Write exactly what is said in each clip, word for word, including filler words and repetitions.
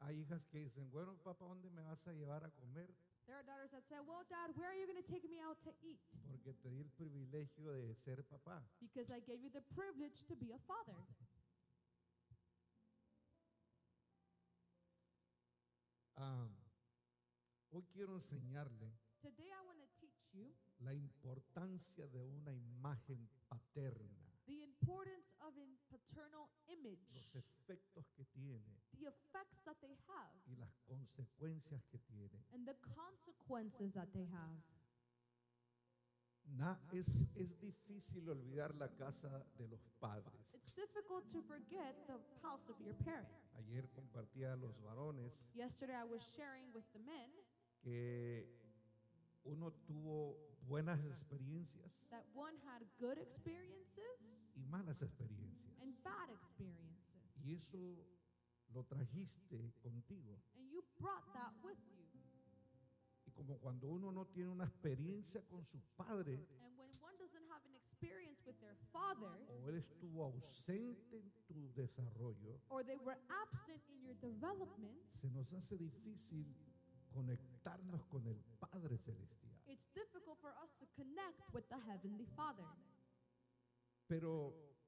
hay hijas que dicen, bueno, papá, ¿dónde me vas a llevar a comer? There are daughters that say, well, Dad, where are you going to take me out to eat? Porque te di el privilegio de ser papá. Because I gave you the privilege to be a father. Ah, hoy quiero enseñarle Today I want to teach you la importancia de una imagen paterna, the importance of a paternal los image, efectos que tiene the effects that they have, y las consecuencias que tiene. and the consequences that they have. Na- es, es difícil olvidar la casa de los padres. It's difficult to forget the house of your parents. Ayer compartía a los varones Yesterday I was sharing with the men que uno tuvo buenas experiencias that one had good experiences y malas experiencias. and bad experiences. Y eso lo trajiste contigo. And you brought that with you. Y como cuando uno no tiene una experiencia con su padre, And when one doesn't have an experience with their father, o él estuvo ausente en tu desarrollo, or they were absent in your development, se nos hace difícil conectarnos con el Padre Celestial. it's difficult for us to connect with the Heavenly Father. Pero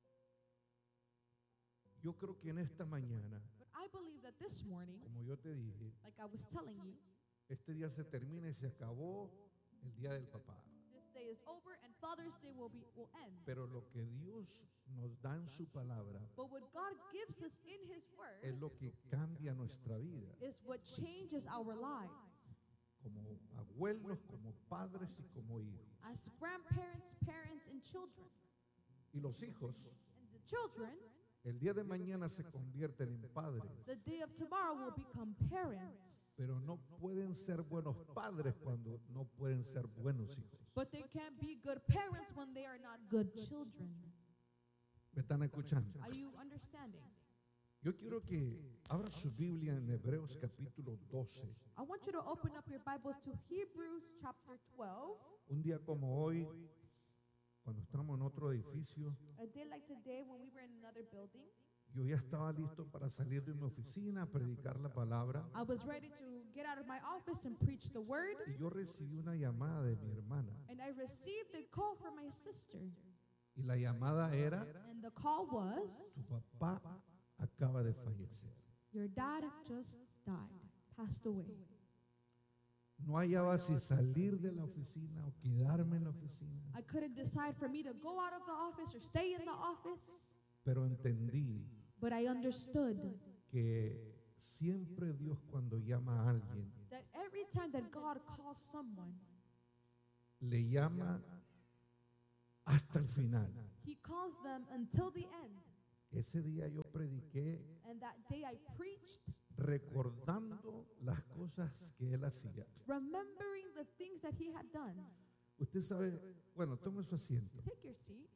yo creo que en esta mañana, But I believe that this morning, como yo te dije, like I was telling you, este día se termina y se acabó el día del papá. this day is over and Father's Day will be will end. Pero lo que Dios nos da en su palabra But what God gives us in His es Word lo que cambia nuestra vida. is what changes our lives. Como abuelos, como padres y como hijos. As grandparents, parents, and children. Y los hijos, And the children, el día de mañana se convierten en padres, the day of tomorrow will become parents. pero no pueden ser buenos padres cuando no pueden ser buenos hijos. But they can't be good parents when they are not good children. ¿Me están escuchando? Are you understanding? Yo quiero que abra su Biblia en Hebreos capítulo doce. I want you to open up your Bibles to Hebrews chapter twelve. Un día como hoy, cuando estamos en otro edificio, A day like today when we were in another building, yo ya estaba listo para salir de mi oficina a predicar la palabra I was ready to get out of my office and preach the word, y yo recibí una llamada de mi hermana and I received a call from my sister. y la llamada era: And the call was, tu papá acaba de fallecer. your dad just died, passed away. No hallaba si salir de la oficina o quedarme en la oficina, I couldn't decide for me to go out of the office or stay in the office, pero entendí but I understood que siempre Dios, cuando llama a alguien, that every time that God calls someone, le llama hasta el final. He calls them until the end. Ese día yo prediqué And that day I preached, recordando las cosas que él hacía. remembering the things that He had done. Usted sabe, bueno, tome su asiento. Take your seat.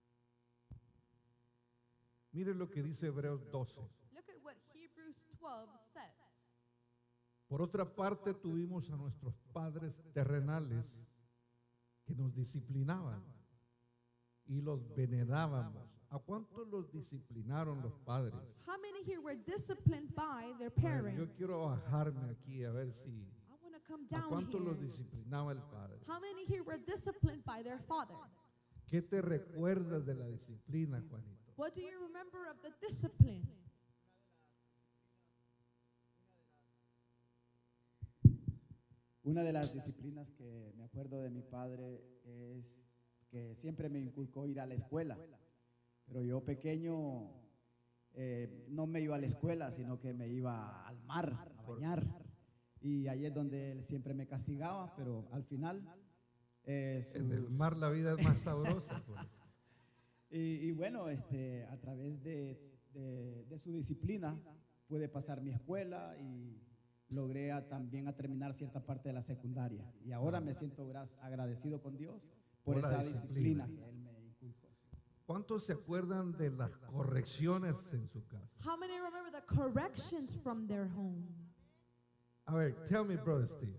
Mire lo que dice Hebreos doce. Look at what Hebrews twelve says. Por otra parte, tuvimos a nuestros padres terrenales que nos disciplinaban y los venerábamos. ¿A cuántos los disciplinaron los padres? How many here were disciplined by their A ver, yo parents? quiero bajarme aquí a ver si. I want to come ¿A down cuántos los here. disciplinaba el padre? How many here were disciplined by their father? ¿Qué te recuerdas de la disciplina, Juanito? What do you remember of the discipline? Una de las disciplinas que me acuerdo de mi padre es que siempre me inculcó ir a la escuela, pero yo pequeño eh, no me iba a la escuela, sino que me iba al mar a bañar, y ahí es donde él siempre me castigaba, pero al final eh, sus- En el mar la vida es más sabrosa, pues. y, y bueno, este, a través de, de- de su disciplina pude pasar mi escuela y logré a- también a terminar cierta parte de la secundaria. Y ahora me siento gras- agradecido con Dios por, Por la esa disciplina. disciplina que Él me inculcó. ¿Cuántos se acuerdan de las correcciones en su casa? How many remember the corrections from their home? A ver, tell me, brother Steve.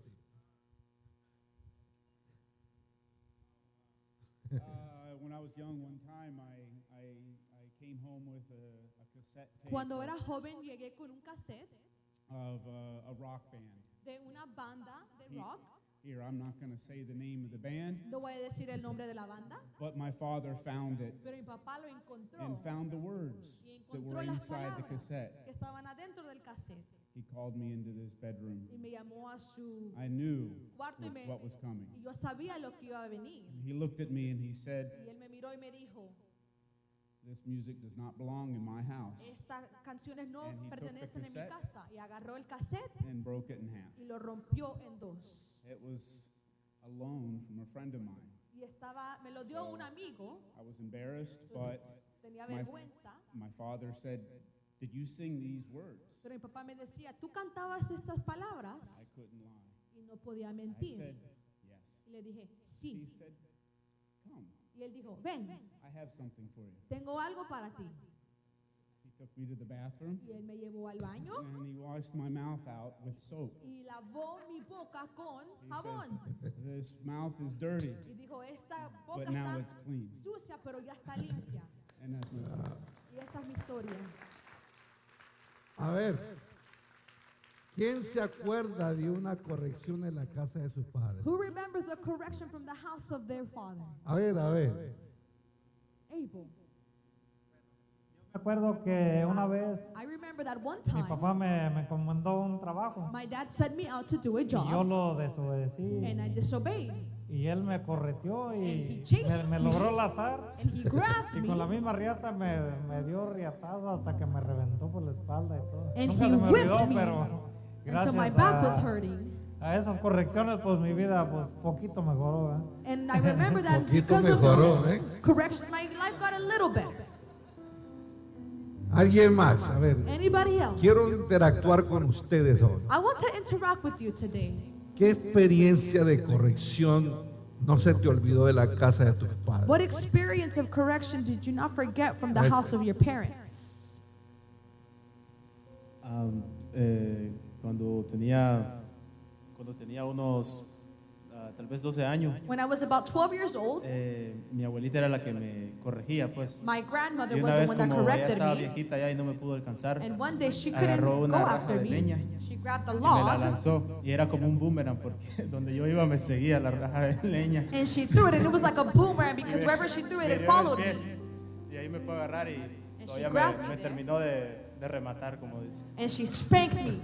Uh, when I was young, one time I, I, I came home with a, a cassette tape Cuando era of, joven llegué con un cassette of uh, a rock band. de una banda de He- rock. Here, I'm not going to say the name of the band, No voy a decir el nombre de la banda, but my father found it pero mi papá lo encontró and found the words y that encontró were las inside the palabras cassette. que estaban adentro del cassette He called me into this bedroom. y me llamó a su I knew cuarto y, what, me, what was coming. y yo sabía lo que iba a venir. He looked at me and he said, Y él me miró y me dijo, "This music does not belong in my house," estas canciones no And he took the pertenecen en mi cassette. casa. Y agarró el cassette and broke it in half. y lo rompió en dos. It was a loan from a friend of mine. Y estaba, me lo dio un amigo, I was embarrassed, but tenía My- vergüenza, my father said, "Did you sing these words?" pero mi papá me decía, tú cantabas estas I palabras couldn't lie. y no podía I mentir. said, "Yes." Y le dije, He sí. said, "Come, Y él dijo, ven, I have something for you." tengo algo para ti. He took me to the bathroom Y él me llevó al baño and he washed my mouth out with soap. y lavó mi boca con He jabón. says, "This mouth is dirty, Y dijo, esta boca but now está it's clean." sucia, pero ya está limpia. And that's my story. Y esa es mi historia. A ver, ¿quién se acuerda de una corrección en la casa de su padre? Who remembers the correction from the house of their father? A ver, a ver. Abel. Me acuerdo que una vez I remember that one mi time papá me, me encomendó un trabajo my dad sent me out to do a y yo job lo desobedecí and I disobeyed. y él me correteó And he y chased me, me me. logró lazar And he grabbed y con la me misma riata me, me dio riatazo hasta que me reventó por la espalda y todo. And Nunca he se me olvidó, whipped me pero until my gracias back was a, hurting. a esas correcciones pues mi vida pues poquito mejoró. ¿eh? And I remember that Poquito because of mejoró, those ¿eh? corrections, my life got a little better. ¿Alguien más? A ver, Anybody else? quiero interactuar con ustedes hoy. I want to interact with you today. ¿Qué experiencia de corrección no se te olvidó de la casa de tus What padres? experience of correction did you not forget from the house of your parents? Am, eh, cuando tenía cuando tenía unos ah, tal vez doce años, When I was about twelve years old, eh, mi abuelita era la que me corregía, pues. my grandmother Y was una the vez one that como ella corrected estaba me. viejita ya y no me pudo alcanzar, And one day she couldn't agarró go una raja after de me. leña She grabbed a y me la log lanzó y era como un boomerang porque donde yo iba me seguía la raja de leña. and she threw it, and it was like a boomerang because wherever she threw it, Me it dio en el followed pie, me. y ahí me fue a agarrar y she todavía grabbed me, me me there. terminó de, de rematar, como dice. And she spanked me.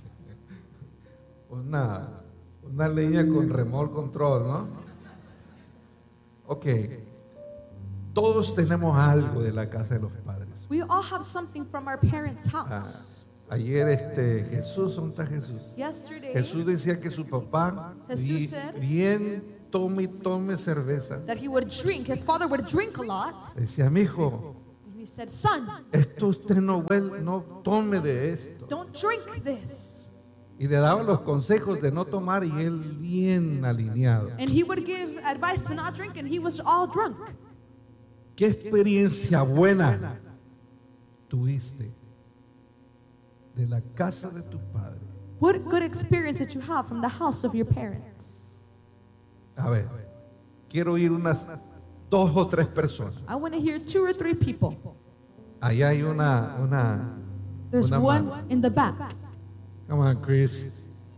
Una, una leña con remote control, ¿no? Ok. Todos tenemos algo de la casa de los padres. We all have something from our parents' Ah, house. ayer este Jesús, ¿dónde está Jesús? Yesterday, Jesús decía que su papá Jesús bi- said- bien tome y tome cerveza. that he would drink, his father would drink a lot. Decía, mi hijo, And he said, son, esto usted no, vuel- no tome de esto. don't drink this. Y le daba los consejos de no tomar y él bien alineado. And he would give advice to not drink, and he was all drunk. ¿Qué experiencia buena tuviste de la casa de tu padre? What good experience did you have from the house of your parents? A ver, quiero oír unas dos o tres personas. I want to hear two or three people. Allá hay una, una, There's una one mano. in the back. Come on, Chris.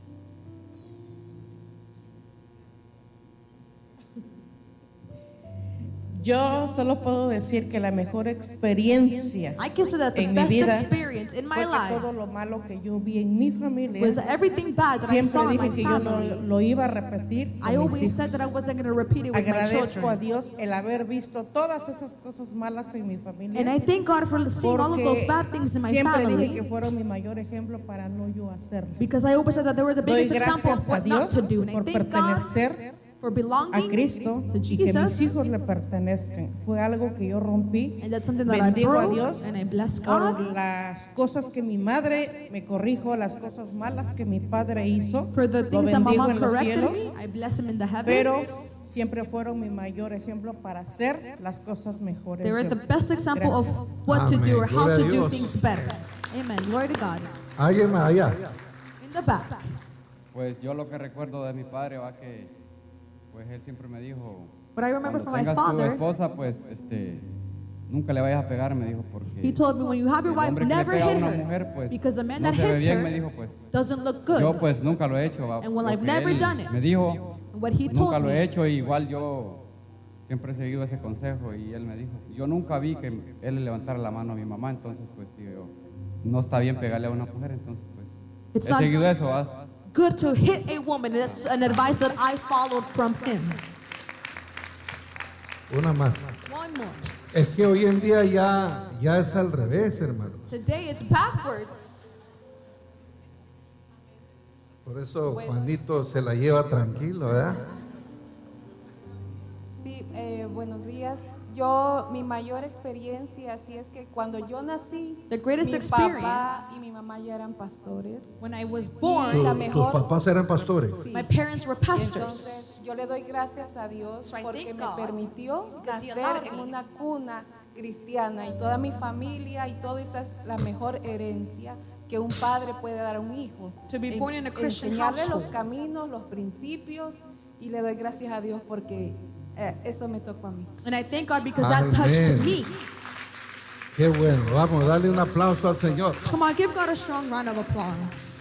Yo solo puedo decir que la mejor experiencia I consider that the en mi best vida experience in my fue que todo life lo malo que yo vi en mi was familia, everything bad that I siempre saw in dije my que yo lo, family. lo iba a repetir I con mis always hijos. said that I wasn't going to repeat it with my Agradezco a children. Dios el haber visto todas esas cosas malas en mi And I familia, thank God for seeing all of those porque bad things in my siempre dije que family, fueron mi mayor ejemplo para no yo hacerlo. because I always said that they were the Doy biggest example gracias of a what not Dios to do. And I por thank God pertenecer for a belonging Cristo to y que mis Jesus. hijos le pertenezcan. Fue algo que yo rompí. And that's something that I Bendigo a broke, Dios and I bless por God las cosas que mi madre me corrijo, las cosas malas que mi padre hizo. for the Lo things that my bendigo mom en los corrected cielos, me. I bless him in the pero heavens. siempre fueron mi mayor ejemplo para hacer las cosas mejores. They were Yo- the best example of Gracias. what to do or Amén. how Gloria to a do Dios. things better. Amen. Glory to God. Alguien más allá. In the back. Pues yo lo que recuerdo de mi padre va que, pues él siempre me dijo, What I remember cuando from my tengas tu father, esposa, pues este, nunca le vayas a pegar, me dijo, porque He told me, when you have your el wife, hombre que le never pega a hit una her, mujer, pues, because the man no that se ve hits bien, me her dijo, pues. doesn't look good. Yo pues nunca lo he hecho. va, And well, lo I've que never él done it. Me dijo, And what he nunca told lo he me, hecho, y igual yo siempre he seguido ese consejo, y él me dijo, yo nunca vi que él le levantara la mano a mi mamá, entonces pues digo yo, no está bien pegarle a una mujer, entonces pues It's he not seguido eso. ¿va? good to hit a woman. That's an advice that I followed from him. Una más. One more. Es que hoy en día ya, ya es al revés, hermano. Today it's backwards. Por eso Juanito se la lleva tranquilo, ¿verdad? Sí, eh, buenos días. Yo, mi mayor experiencia, así es que cuando yo nací, The greatest mi papá experience, y mi mamá ya eran pastores. when I was Tu- born, la tus mejor- papás eran pastores. Sí. my parents were pastors. Entonces, yo le doy gracias a Dios So I porque thank me God permitió because He nacer allowed en me. una cuna cristiana, y toda mi familia y todo esa es la mejor herencia que un padre puede dar a un hijo. To be born in a Christian enseñarle los household. caminos, los principios, y le doy gracias a Dios porque eh, eso me tocó a mí. And I thank God because that touched Amén. me. Qué bueno. Vamos, dale un aplauso al Señor. Come on, give God a strong round of applause.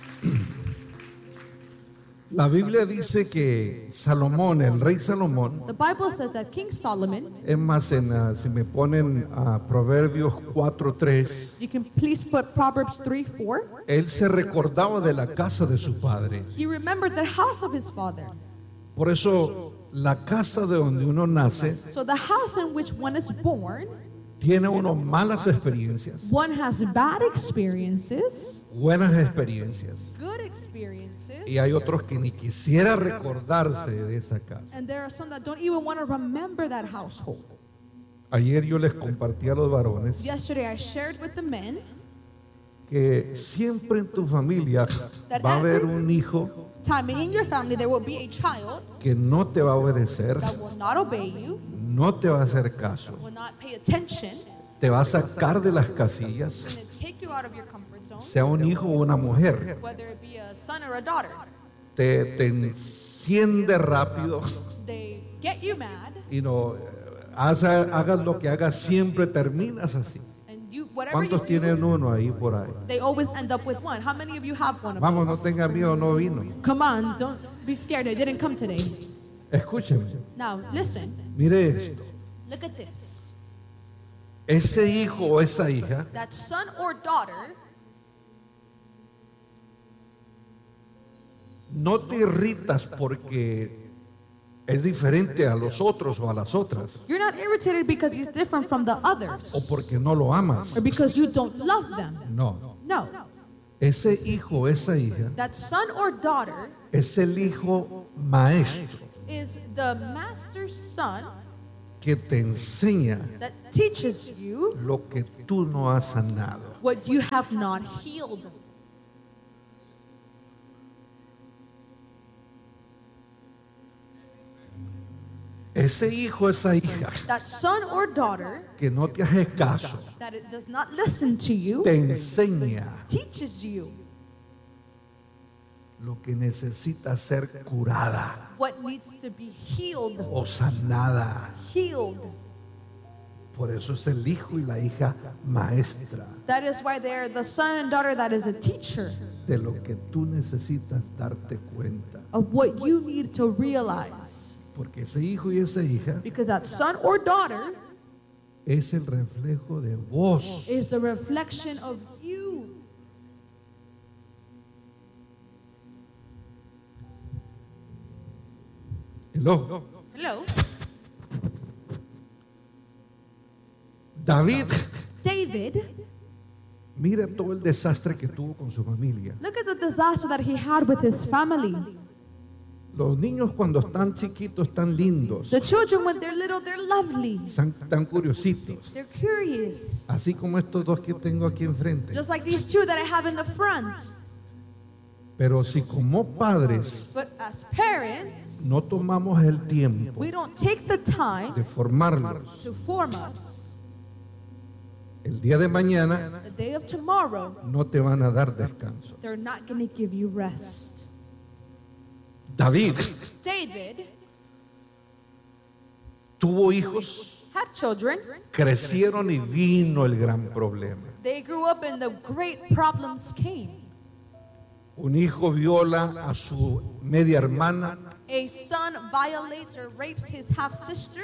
La Biblia dice que Salomón, el rey Salomón, The Bible says that King Solomon, es más, en, ah, si me ponen a Proverbios cuatro tres, you can please put Proverbs three four. él se recordaba de la casa de su padre. He remembered the house of his father. Por eso, la casa de donde uno nace So the house in which one is born, tiene uno malas experiencias, one has bad experiences, buenas experiencias, good experiences, y hay otros que ni quisiera recordarse de esa casa. and there are some that don't even want to remember that household. Ayer yo les compartí a los varones Yesterday I shared with the men que siempre en tu familia va a haber un hijo time in your family there will be a child que no te va a obedecer, that will not obey you, no te va a hacer caso, will not pay attention, te va a sacar de las casillas, and take you out of your comfort zone, sea un hijo o una mujer, whether it be a son or a daughter. te, te enciende rápido They get you mad, y no hagas, hagas lo que hagas, siempre terminas así. and you whatever you ¿Cuántos tienen do, uno ahí por ahí? they always end up with one. How many of you have one of Vamos, no those? tenga miedo, no vino. Come on, don't be scared. It didn't come today. Escúcheme, Now, listen. mire esto. Look at this. Ese hijo o esa hija That son or daughter, no te irritas porque es diferente a los otros o a las otras, you're not irritated because he's different from the o others porque no lo amas. or because you don't love them. No, No. ese hijo o esa hija That son or daughter es el hijo maestro is the master's son que te enseña that teaches you lo que tú no has sanado. what you have not healed. Ese hijo o esa hija That son or daughter que no te hace caso, that it does not listen to you te enseña teaches you lo que necesita ser curada what needs to be healed. o sanada. Healed. Por eso es el hijo y la hija maestra That is why they're the son and daughter that is a teacher de lo que tú necesitas darte cuenta. of what you need to realize. Porque ese hijo y esa hija Because that son or daughter es el reflejo de vos. is the reflection of you. Hello. Hello. David, David, mira todo el desastre que tuvo con su familia. look at the disaster that he had with his family. Los niños cuando están chiquitos, están lindos, The children, when they're little, they're lovely. están tan curiositos. They're curious. Así como estos dos que tengo aquí enfrente. Just like these two that I have in the front. Pero si como padres But as parents, no tomamos el tiempo we don't take the time de formarlos, to form us. el día de mañana The day of tomorrow, no te van a dar descanso. they're not going to give you rest. David David tuvo hijos had children. Crecieron y vino el gran problema. They grew up and the great problems came. Un hijo viola a su media hermana. A son violates or rapes his half-sister.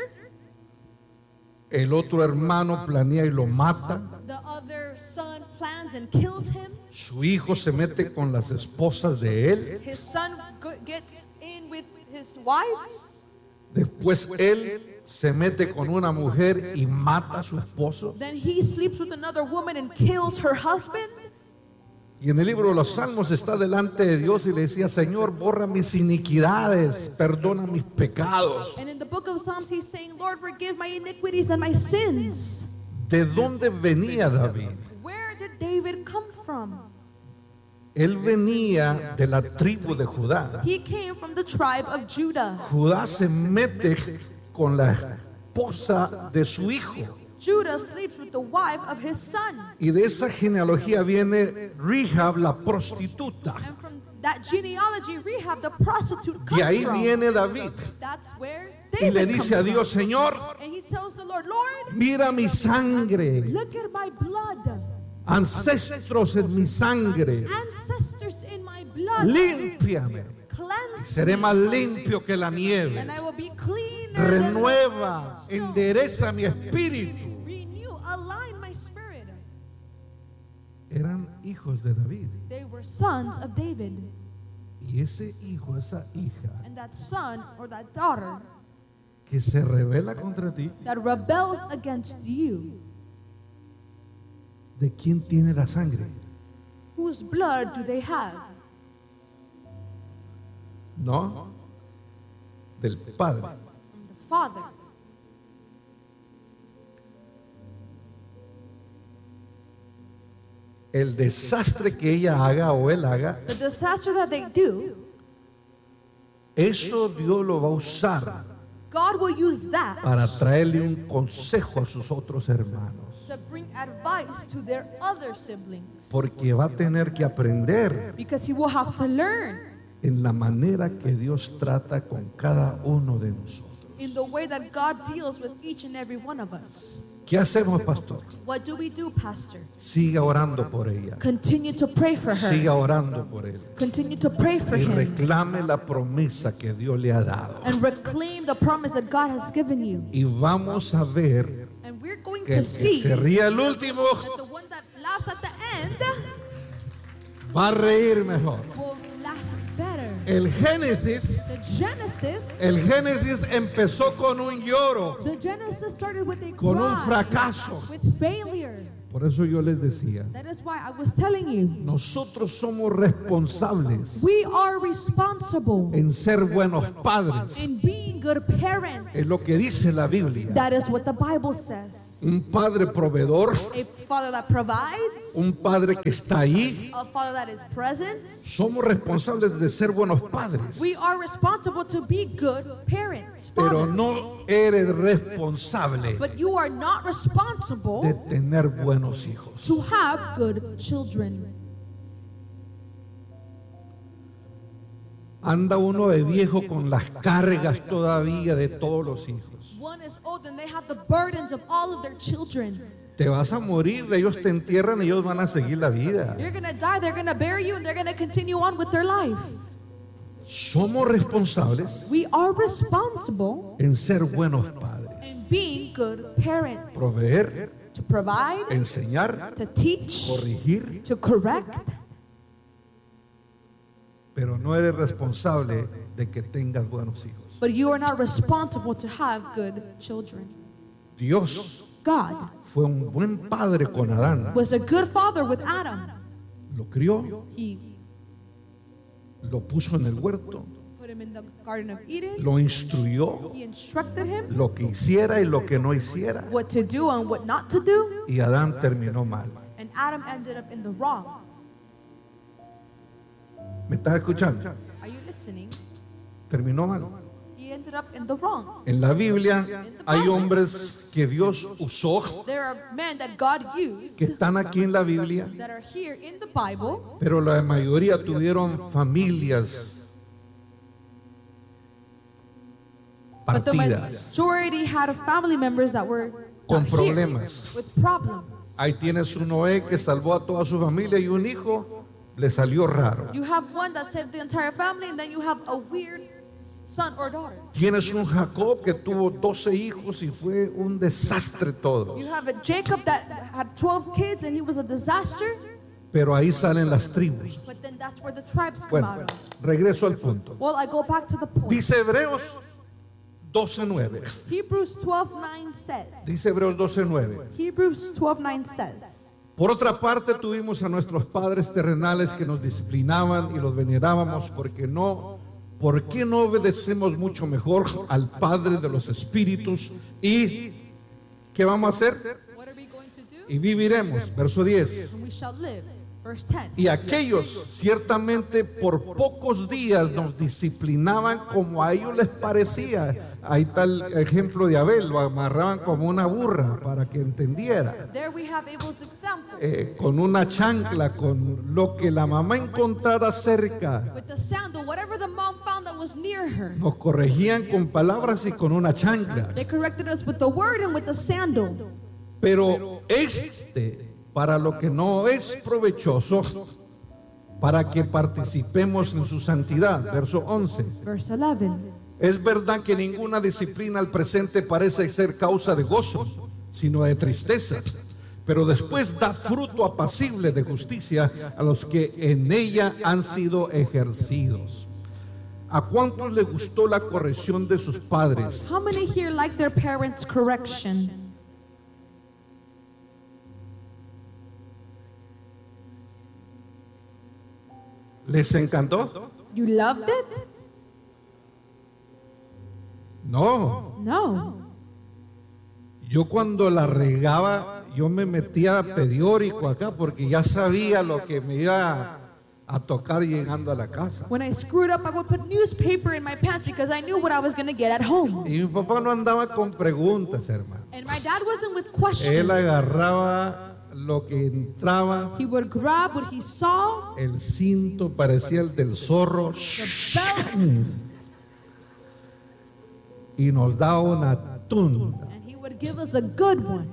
El otro hermano planea y lo mata. The other son plans and kills him. Su hijo se mete con las esposas de él. His son go- gets in with his wives. Después él se mete con una mujer y mata a su esposo. Then he sleeps with another woman and kills her husband. Y en el libro de los Salmos está delante de Dios y le decía: Señor, borra mis iniquidades, perdona mis pecados. And in the book of Psalms, he's saying, Lord, forgive my iniquities and my sins. ¿De dónde venía David? Where did David come from? Él venía de la tribu de Judá. He came from the tribe of Judah. Judá se mete con la esposa de su hijo. Judah sleeps with the wife of his son. Y de esa genealogía viene Rahab, la prostituta. And from that genealogy, Rahab, the prostitute, De comes ahí from. viene David. That's where Y le David dice a comes Dios: from. Señor, And he tells the Lord, Lord, mira mi sangre, look at my blood. ancestros en mi sangre, Ancestors in my blood. límpiame. Cleanse Seré me. más limpio que la nieve. And I will be cleaner than Renueva, the snow. endereza mi espíritu. Renew, align my spirit. Eran hijos de David. They were sons of David. Y ese hijo, esa hija And that son or that daughter que se revela contra ti, that rebels against you, ¿de quién tiene la sangre? whose blood do they have? No, del Padre. From the Father. El desastre que ella haga o él haga, The disaster that they do, eso Dios lo va a usar God will use that para traerle un consejo a sus otros hermanos. to bring advice to their other siblings. Porque va a tener que aprender Because he will have to learn en la manera que Dios trata con cada uno de nosotros. in the way that God deals with each and every one of us. ¿Qué hacemos, pastor? What do we do, Pastor? Siga orando por ella. Continue to pray for her. Siga orando por él. Continue to pray for Y him. reclame la promesa que Dios le ha dado. And reclaim the promise that God has given you. Y vamos a ver And we're going que to el que see se that ría el último the one that laughs at the end va a reír mejor. will laugh better. El Génesis, The Genesis, el Génesis empezó con un lloro, the Genesis started with a con un cry, fracaso. with failure. Por eso yo les decía, That is why I was telling you, nosotros somos responsables we are responsible en ser buenos padres. in being good parents. Es lo que dice la Biblia. That is what the Bible says. Un padre proveedor, A father that provides, un padre que está ahí. a father that is present. Somos responsables de ser buenos padres. We are responsible to be good parents. Pero fathers. no eres responsable But you are not responsible de tener buenos hijos. to have good children. Anda uno de viejo con las cargas todavía de todos los hijos. One is old and they have the burdens of all of their children. Te vas a morir, ellos te entierran y ellos van a seguir la vida. You're going to die, they're going to bury you, and they're going to continue on with their life. Somos responsables We are responsible en ser buenos padres. in being good parents. Proveer, To provide, enseñar, to teach, corregir, to correct. pero no eres responsable de que tengas buenos hijos. But you are not responsible to have good children. Dios God fue un buen padre con Adán. was a good father with Adam. Lo crió, He lo puso en el huerto, put him in the Garden of Eden. lo instruyó, He instructed him lo que hiciera y lo que no hiciera. what to do and what not to do. Y Adán terminó mal. And Adam ended up in the wrong. ¿Me estás escuchando? Are you listening? Terminó mal. He ended up in the wrong. En la Biblia hay hombres que Dios usó, There are men that God used que están aquí en la Biblia, that are here in the Bible, pero la mayoría tuvieron familias But the partidas, majority had family members that were con not here, problemas. with problems. Ahí tienes un Noé que salvó a toda su familia y un hijo le salió raro. You have one that saved the entire family, and then you have a weird son or daughter. Tienes un Jacob que tuvo doce hijos y fue un desastre todo. You have a Jacob that had twelve kids, and he was a disaster. Pero ahí salen las tribus. But then that's where the tribes come Bueno, out of. regreso al punto. Well, I go back to the point. Dice Hebreos doce nueve. Hebrews twelve nine says. Dice Hebreos doce nueve. Hebrews twelve nine says. Por otra parte, tuvimos a nuestros padres terrenales que nos disciplinaban y los venerábamos, porque no, ¿por qué no obedecemos mucho mejor al Padre de los Espíritus? Y ¿qué vamos a hacer? What are we going to do? Y viviremos. Verso diez. And we shall live. Verse ten. Y aquellos ciertamente por pocos días nos disciplinaban como a ellos les parecía. Ahí está el ejemplo de Abel, lo amarraban como una burra para que entendiera. There we have Abel's example. Eh, con una chancla, con lo que la mamá encontrara cerca. With the sandal, whatever the mom found that was near her. Nos corregían con palabras y con una chancla. They corrected us with the word and with the sandal. Pero este, para lo que no es provechoso, para que participemos en su santidad. Verso once. Verse eleven. Es verdad que ninguna disciplina al presente parece ser causa de gozo, sino de tristeza, pero después da fruto apacible de justicia a los que en ella han sido ejercidos. ¿A cuántos les gustó la corrección de sus padres? How many here like their parents' correction? ¿Les encantó? You loved it? No. No. Yo cuando la regaba, yo me metía a periódico acá porque ya sabía lo que me iba a tocar llegando a la casa. When I screwed up, I would put newspaper in my pants because I knew what I was going to get at home. Y mi papá no andaba con preguntas, hermano. And my dad wasn't with Él questions. agarraba lo que entraba. He would grab what he saw, El cinto parecía el del zorro. the belt, Y nos daba una tunda. and he would give us a good one.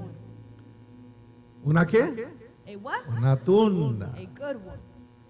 ¿Una qué? A what? Una tunda. A good one.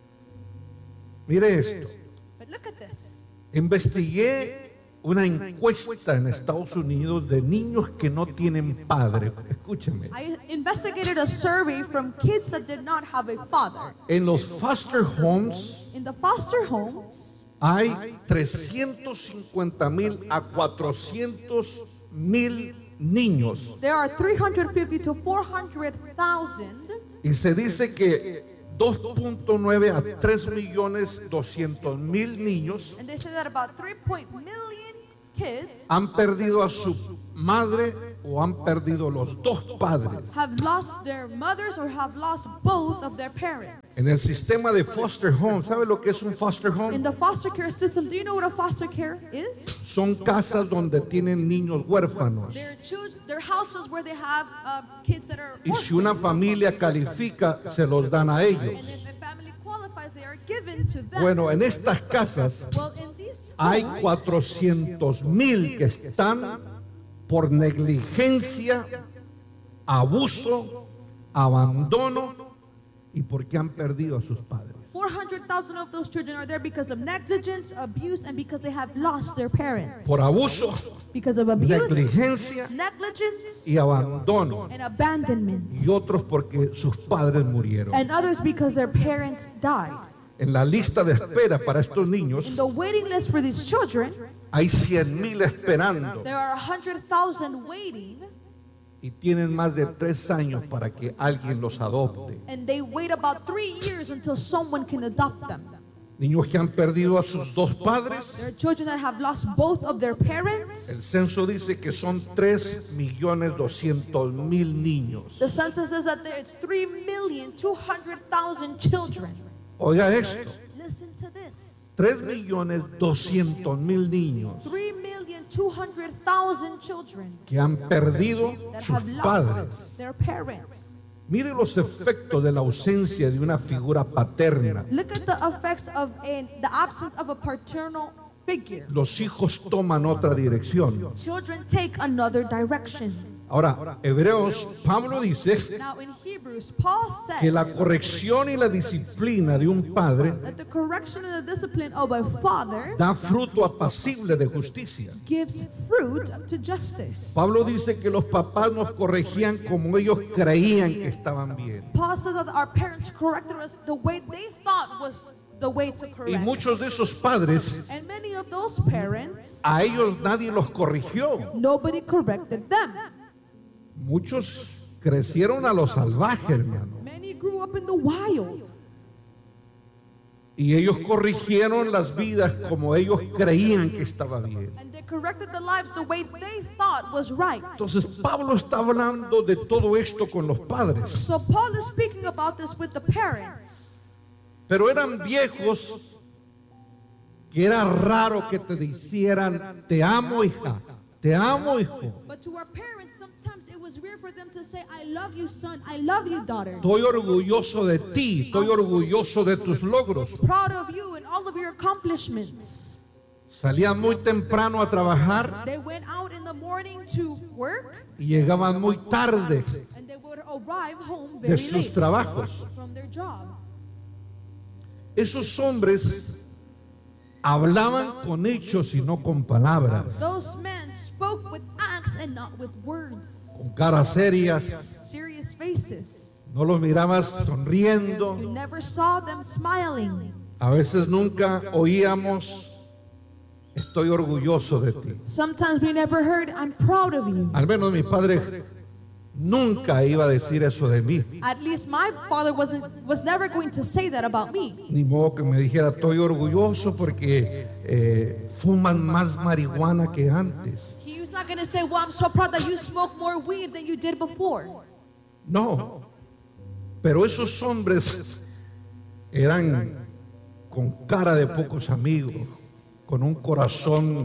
Mire esto. But look at this. Investigué una encuesta en Estados Unidos de niños que no tienen padre. Escúcheme. I investigated a survey from kids that did not have a father. En los foster homes In the foster homes, hay trescientos cincuenta mil a cuatrocientos mil niños. there are three hundred fifty to four hundred thousand, Y se dice que dos punto nueve a tres millones doscientos mil niños and they say that about three point million kids han perdido a su madre o han perdido los dos padres. have lost their mothers or have lost both of their parents. En el sistema de foster home, ¿sabe lo que es un foster In home? the foster care system, do you know what a foster care is? Son casas donde tienen niños huérfanos. They're, children, they're houses where they have uh, kids that are Y si una orphans. familia califica, se los dan a And ellos. if a family qualifies, they are given to them. Bueno, en estas casas Well, in these hay homes, cuatrocientos mil que están por negligencia, abuso, abandono y porque han perdido a sus padres. four hundred thousand of those children are there because of negligence, abuse, and because they have lost their parents. Por abuso, Because of abuse, negligencia negligence, y abandono. and abandonment. Y otros porque sus padres murieron. And others because their parents died. En la lista de espera para estos niños In the waiting list for these children, hay cien mil esperando there are one hundred thousand waiting, y tienen más de tres años para que alguien los adopte. and they wait about three years until someone can adopt them. Niños que han perdido a sus dos padres. There are children that have lost both of their parents. El censo dice que son tres millones doscientos mil niños. The census says that there's three million two hundred thousand children. Oiga esto, Listen to this. tres millones doscientos mil niños three million two hundred thousand children que han perdido that sus have padres. lost their parents. Mire los efectos de la ausencia de una figura paterna. Look at the effects of a, the absence of a paternal figure. Los hijos toman otra dirección. Children take another direction. Ahora, Hebreos, Pablo dice Now in Hebrews, Paul que says la corrección y la disciplina de un padre that the correction and the discipline of a father da fruto apacible de justicia. gives fruit to justice. Pablo dice que los papás nos corregían como ellos creían que estaban bien. Paul says that our parents corrected us the way they thought was the way to Y correct. muchos de esos padres, And many of those parents, a ellos nadie los corrigió. nobody corrected them. Muchos crecieron a lo salvaje, hermano. Many grew up in the wild. Y ellos corrigieron las vidas como ellos creían que estaba bien. And they corrected the lives the way they thought was right. Entonces Pablo está hablando de todo esto con los padres. So Paul is speaking about this with the parents. Pero eran viejos que era raro que te dijeran, te amo, hija, te amo, hijo. But to our parents, sometimes it was weird for them to say, I love you, son, I love you, daughter. Estoy orgulloso de ti, estoy orgulloso de tus logros. Proud of you and all of your accomplishments. Salían muy temprano a trabajar They went out in the morning to work y llegaban muy tarde and they would arrive home de very sus late trabajos. from their job. Esos hombres hablaban con hechos y no con palabras, Those men spoke with acts and not with words. con caras serias. Serious faces. No los mirabas sonriendo. You never saw them smiling. A veces nunca oíamos, estoy orgulloso de ti. Sometimes we never heard, I'm proud of you. Al menos mi padre nunca iba a decir eso de mí. At least my father wasn't was never going to say that about me. Ni modo que me dijera, estoy orgulloso porque eh, fuman más marihuana que antes. He was not going to say, well, I'm so proud that you smoke more weed than you did before. No. Pero esos hombres eran con cara de pocos amigos, con un corazón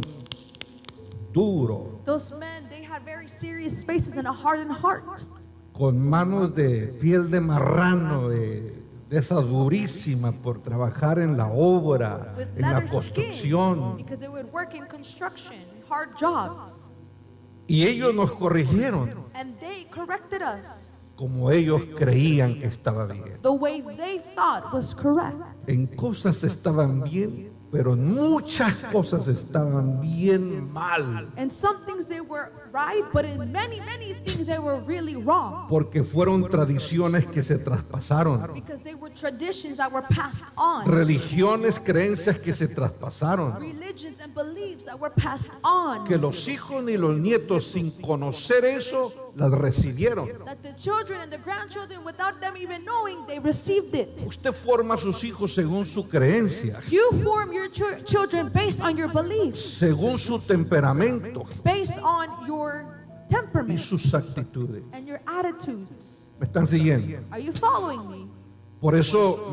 duro, Those men, they had very serious faces and a hardened heart. con manos de piel de marrano, de, de esa durísima por trabajar en la obra, With en la leather skin, construcción. because they would work in construction, hard jobs. Y ellos nos corrigieron And they corrected us como ellos creían que estaba bien. the way they thought was correct. En cosas estaban bien, pero en muchas cosas estaban bien mal, And some things they were right, but in many, many things they were really wrong. porque fueron tradiciones que se traspasaron, Because they were traditions that were passed on. religiones, creencias que se traspasaron, Religions and beliefs that were passed on. que los hijos ni los nietos sin conocer eso las recibieron. That the children and the grandchildren, without them even knowing, they received it. Usted forma a sus hijos según su creencia, You form your ch- children based on your beliefs, según su temperamento based on your y temperament sus actitudes. and your attitudes. ¿Me están siguiendo? Are you following me? Por eso